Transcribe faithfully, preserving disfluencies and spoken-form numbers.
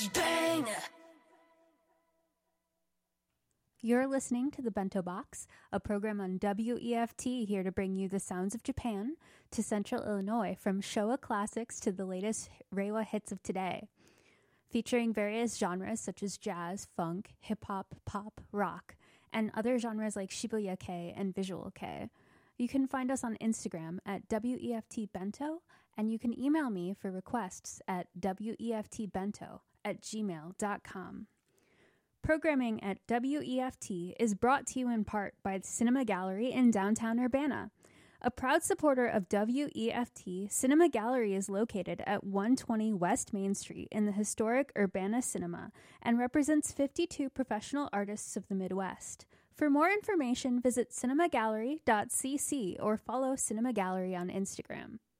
Flashbang! You're listening to The Bento Box, a program on W E F T here to bring you the sounds of Japan to Central Illinois, from Showa classics to the latest Reiwa hits of today, featuring various genres such as jazz, funk, hip-hop, pop, rock, and other genres like Shibuya Kei and Visual Kei. You can find us on Instagram at W E F T Bento, and you can email me for requests at W E F T bento at gmail dot com. Programming at W E F T is brought to you in part by the Cinema Gallery in downtown Urbana. A proud supporter of W E F T, Cinema Gallery is located at one twenty West Main Street in the historic Urbana Cinema and represents fifty-two professional artists of the Midwest. For more information, visit cinema gallery dot c c or follow Cinema Gallery on Instagram.